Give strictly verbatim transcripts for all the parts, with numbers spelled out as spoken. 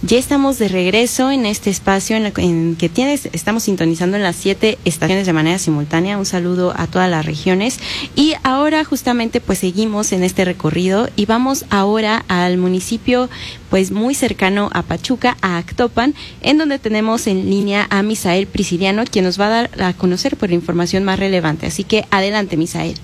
Ya estamos de regreso en este espacio en, la, en que tienes, estamos sintonizando en las siete estaciones de manera simultánea. Un saludo a todas las regiones. Y ahora justamente pues seguimos en este recorrido y vamos ahora al municipio pues muy cercano a Pachuca, a Actopan, en donde tenemos en línea a Misael Prisciliano, quien nos va a dar a conocer por la información más relevante. Así que adelante, Misael.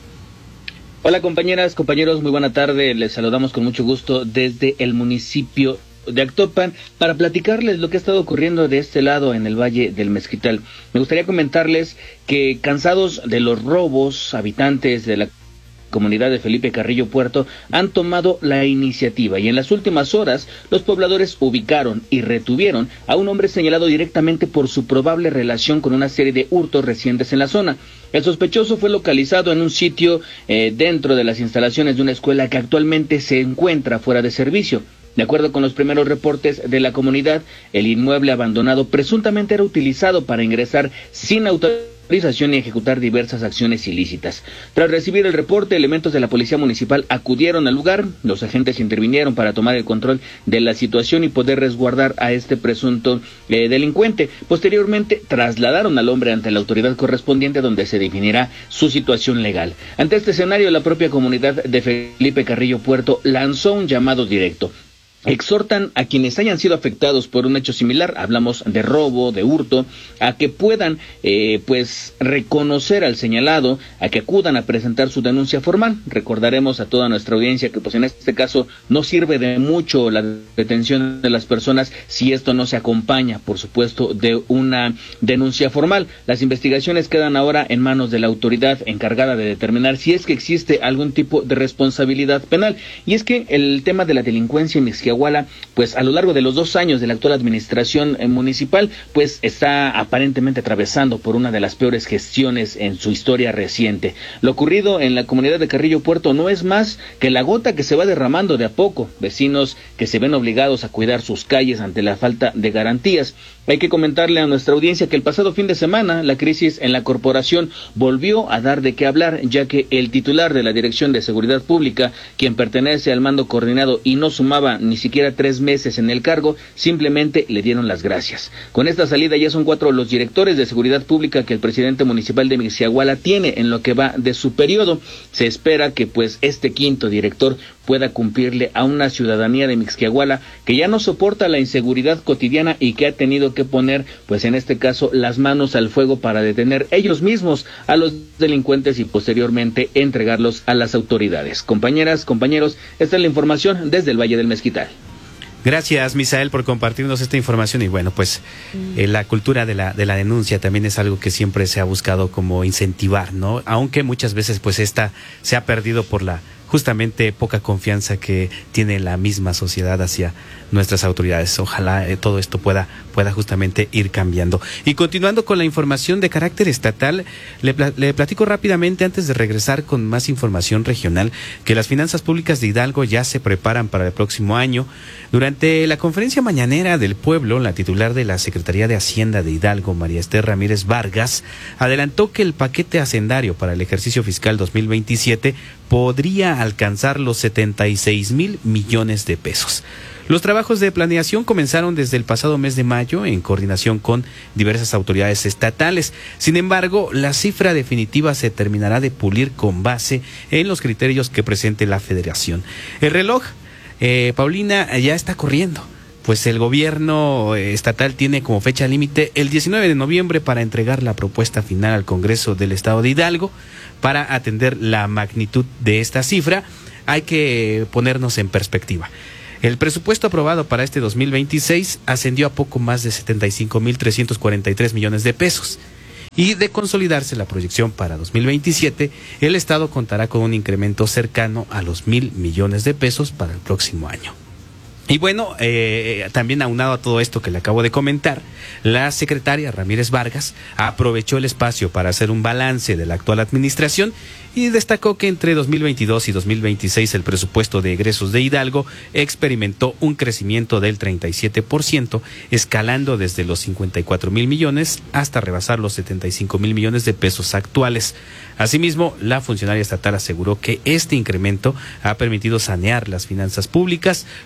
Hola compañeras, compañeros, muy buena tarde. Les saludamos con mucho gusto desde el municipio de Actopan para platicarles lo que ha estado ocurriendo de este lado en el Valle del Mezquital. Me gustaría comentarles que cansados de los robos, habitantes de la comunidad de Felipe Carrillo Puerto han tomado la iniciativa y en las últimas horas los pobladores ubicaron y retuvieron a un hombre señalado directamente por su probable relación con una serie de hurtos recientes en la zona. El sospechoso fue localizado en un sitio eh, dentro de las instalaciones de una escuela que actualmente se encuentra fuera de servicio. De acuerdo con los primeros reportes de la comunidad, el inmueble abandonado presuntamente era utilizado para ingresar sin autorización y ejecutar diversas acciones ilícitas. Tras recibir el reporte, elementos de la policía municipal acudieron al lugar. Los agentes intervinieron para tomar el control de la situación y poder resguardar a este presunto eh, delincuente. Posteriormente, trasladaron al hombre ante la autoridad correspondiente, donde se definirá su situación legal. Ante este escenario, la propia comunidad de Felipe Carrillo Puerto lanzó un llamado directo. Exhortan a quienes hayan sido afectados por un hecho similar, hablamos de robo, de hurto, a que puedan eh, pues reconocer al señalado, a que acudan a presentar su denuncia formal. Recordaremos a toda nuestra audiencia que pues en este caso no sirve de mucho la detención de las personas si esto no se acompaña, por supuesto, de una denuncia formal. Las investigaciones quedan ahora en manos de la autoridad encargada de determinar si es que existe algún tipo de responsabilidad penal. Y es que el tema de la delincuencia en Mixquiahuala, pues a lo largo de los dos años de la actual administración eh, municipal, pues está aparentemente atravesando por una de las peores gestiones en su historia reciente. Lo ocurrido en la comunidad de Carrillo Puerto no es más que la gota que se va derramando de a poco. Vecinos que se ven obligados a cuidar sus calles ante la falta de garantías. Hay que comentarle a nuestra audiencia que el pasado fin de semana la crisis en la corporación volvió a dar de qué hablar, ya que el titular de la Dirección de Seguridad Pública, quien pertenece al mando coordinado y no sumaba ni siquiera tres meses en el cargo, simplemente le dieron las gracias. Con esta salida ya son cuatro los directores de seguridad pública que el presidente municipal de Mixquiahuala tiene en lo que va de su periodo. Se espera que pues este quinto director pueda cumplirle a una ciudadanía de Mixquiahuala que ya no soporta la inseguridad cotidiana y que ha tenido que poner, pues en este caso, las manos al fuego para detener ellos mismos a los delincuentes y posteriormente entregarlos a las autoridades. Compañeras, compañeros, esta es la información desde el Valle del Mezquital. Gracias, Misael, por compartirnos esta información. Y bueno, pues eh, la cultura de la de la denuncia también es algo que siempre se ha buscado como incentivar, ¿no? Aunque muchas veces pues esta se ha perdido por la justamente poca confianza que tiene la misma sociedad hacia nuestras autoridades. Ojalá eh, todo esto pueda pueda justamente ir cambiando. Y continuando con la información de carácter estatal, le, pla le platico rápidamente antes de regresar con más información regional que las finanzas públicas de Hidalgo ya se preparan para el próximo año. Durante la conferencia mañanera del pueblo, la titular de la Secretaría de Hacienda de Hidalgo, María Esther Ramírez Vargas, adelantó que el paquete hacendario para el ejercicio fiscal dos mil veintisiete podría alcanzar los setenta y seis mil millones de pesos. Los trabajos de planeación comenzaron desde el pasado mes de mayo en coordinación con diversas autoridades estatales. Sin embargo, la cifra definitiva se terminará de pulir con base en los criterios que presente la Federación. El reloj, eh, Paulina, ya está corriendo. Pues el gobierno estatal tiene como fecha límite el diecinueve de noviembre para entregar la propuesta final al Congreso del Estado de Hidalgo. Para atender la magnitud de esta cifra, hay que ponernos en perspectiva. El presupuesto aprobado para este dos mil veintiséis ascendió a poco más de setenta y cinco mil trescientos cuarenta y tres millones de pesos. Y de consolidarse la proyección para dos mil veintisiete, el Estado contará con un incremento cercano a los mil millones de pesos para el próximo año. Y bueno, eh, también aunado a todo esto que le acabo de comentar, la secretaria Ramírez Vargas aprovechó el espacio para hacer un balance de la actual administración y destacó que entre dos mil veintidós y dos mil veintiséis el presupuesto de egresos de Hidalgo experimentó un crecimiento del treinta y siete por ciento, escalando desde los cincuenta y cuatro mil millones hasta rebasar los setenta y cinco mil millones de pesos actuales. Asimismo, la funcionaria estatal aseguró que este incremento ha permitido sanear las finanzas públicas, logrando una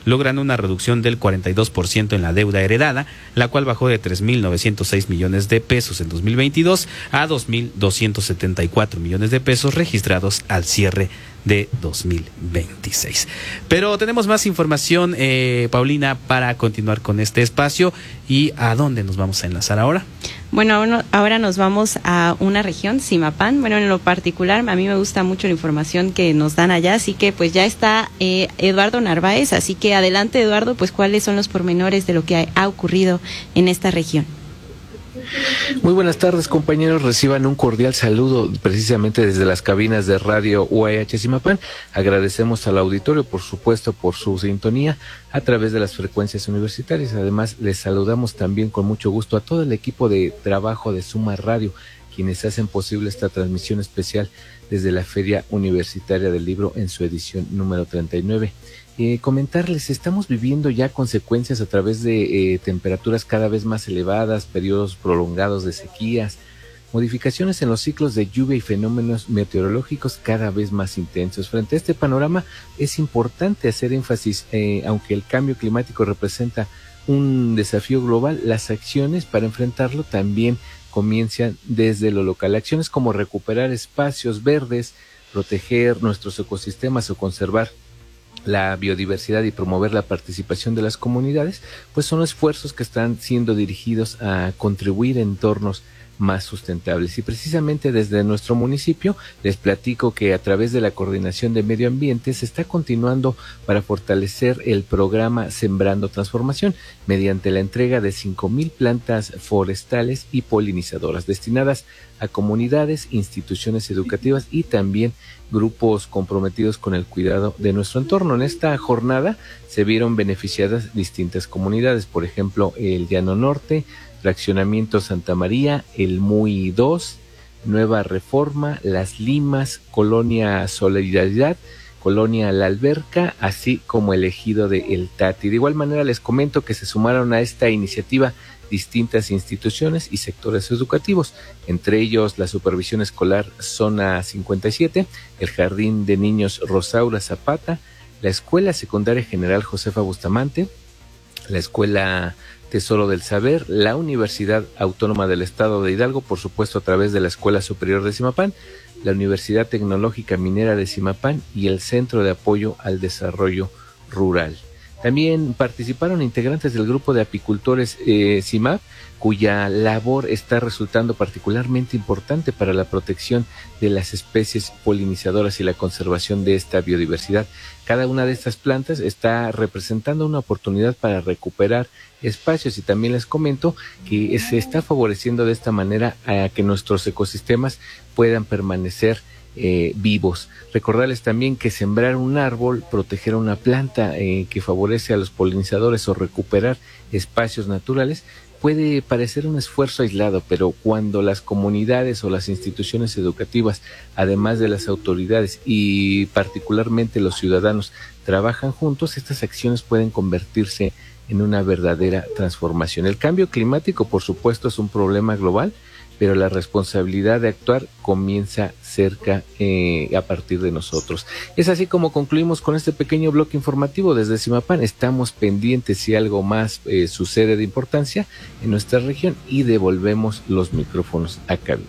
una reducción del cuarenta y dos por ciento en la deuda heredada, la cual bajó de tres mil novecientos seis millones de pesos en dos mil veintidós a dos mil doscientos setenta y cuatro millones de pesos registrados al cierre de dos mil veintiséis. Pero tenemos más información, eh, Paulina, para continuar con este espacio. ¿Y a dónde nos vamos a enlazar ahora? Bueno, ahora nos vamos a una región, Zimapán. Bueno, en lo particular, a mí me gusta mucho la información que nos dan allá, así que pues ya está eh, Eduardo Narváez. Así que adelante, Eduardo, pues cuáles son los pormenores de lo que ha, ha ocurrido en esta región. Muy buenas tardes, compañeros. Reciban un cordial saludo precisamente desde las cabinas de Radio U A H Zimapán. Agradecemos al auditorio, por supuesto, por su sintonía a través de las frecuencias universitarias. Además, les saludamos también con mucho gusto a todo el equipo de trabajo de Suma Radio, quienes hacen posible esta transmisión especial desde la Feria Universitaria del Libro en su edición número treinta y nueve. Eh, comentarles, estamos viviendo ya consecuencias a través de eh, temperaturas cada vez más elevadas, periodos prolongados de sequías, modificaciones en los ciclos de lluvia y fenómenos meteorológicos cada vez más intensos. Frente a este panorama es importante hacer énfasis, eh, aunque el cambio climático representa un desafío global, las acciones para enfrentarlo también comienzan desde lo local. Acciones como recuperar espacios verdes, proteger nuestros ecosistemas o conservar la biodiversidad y promover la participación de las comunidades, pues son esfuerzos que están siendo dirigidos a contribuir a entornos más sustentables. Y precisamente desde nuestro municipio les platico que a través de la Coordinación de Medio Ambiente se está continuando para fortalecer el programa Sembrando Transformación mediante la entrega de cinco mil plantas forestales y polinizadoras destinadas a comunidades, instituciones educativas y también grupos comprometidos con el cuidado de nuestro entorno. En esta jornada se vieron beneficiadas distintas comunidades, por ejemplo, el Llano Norte, Fraccionamiento Santa María, el Muy dos, Nueva Reforma, Las Limas, Colonia Solidaridad, Colonia La Alberca, así como el ejido de El Tati. De igual manera les comento que se sumaron a esta iniciativa distintas instituciones y sectores educativos, entre ellos la Supervisión Escolar Zona cincuenta y siete, el Jardín de Niños Rosaura Zapata, la Escuela Secundaria General Josefa Bustamante, la Escuela Tesoro del Saber, la Universidad Autónoma del Estado de Hidalgo, por supuesto a través de la Escuela Superior de Zimapán, la Universidad Tecnológica Minera de Zimapán y el Centro de Apoyo al Desarrollo Rural. También participaron integrantes del grupo de apicultores eh, CIMAP, cuya labor está resultando particularmente importante para la protección de las especies polinizadoras y la conservación de esta biodiversidad. Cada una de estas plantas está representando una oportunidad para recuperar espacios y también les comento que se está favoreciendo de esta manera a que nuestros ecosistemas puedan permanecer Eh, vivos. Recordarles también que sembrar un árbol, proteger una planta eh, que favorece a los polinizadores o recuperar espacios naturales puede parecer un esfuerzo aislado, pero cuando las comunidades o las instituciones educativas, además de las autoridades y particularmente los ciudadanos, trabajan juntos, estas acciones pueden convertirse en una verdadera transformación. El cambio climático, por supuesto, es un problema global, pero la responsabilidad de actuar comienza cerca eh, a partir de nosotros. Es así como concluimos con este pequeño bloque informativo desde Zimapán. Estamos pendientes si algo más eh, sucede de importancia en nuestra región y devolvemos los micrófonos a cabina.